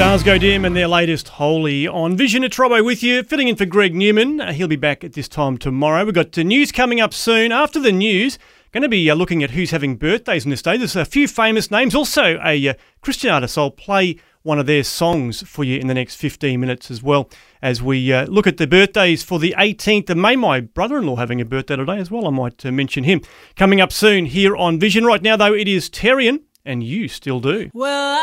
Stars Go Dim and their latest Holy on Vision. It's Robbo with you, filling in for Greg Newman. He'll be back at this time tomorrow. We've got news coming up soon. After the news, going to be looking at who's having birthdays on this day. There's a few famous names. Also, a Christian artist. I'll play one of their songs for you in the next 15 minutes as well as we look at the birthdays for the 18th of May. My brother-in-law having a birthday today as well. I might mention him. Coming up soon here on Vision. Right now, though, it is Terrian and You Still Do. Well,